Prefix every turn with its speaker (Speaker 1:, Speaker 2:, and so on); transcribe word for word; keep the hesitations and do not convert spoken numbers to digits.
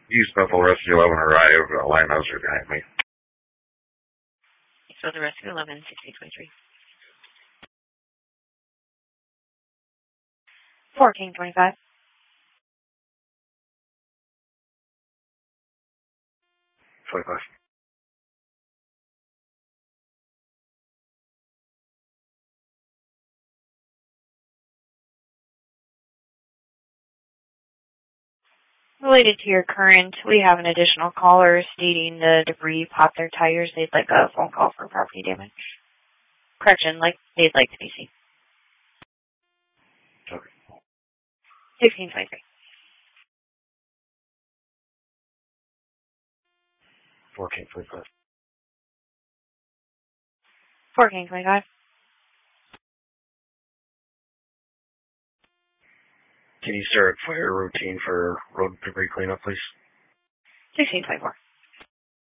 Speaker 1: East Bethel Rescue eleven arrived. Uh, line officer behind me.
Speaker 2: So the Rescue eleven, sixteen twenty-three. fourteen twenty-five.
Speaker 1: twenty-five.
Speaker 2: Related to your current, we have an additional caller stating the debris popped their tires. They'd like a phone call for property damage. Correction, like they'd like to be seen.
Speaker 1: Okay.
Speaker 2: sixteen twenty-three.
Speaker 1: fourteen twenty-five.
Speaker 2: fourteen twenty-five.
Speaker 1: Can you start fire routine for road debris cleanup, please?
Speaker 2: sixteen twenty-four.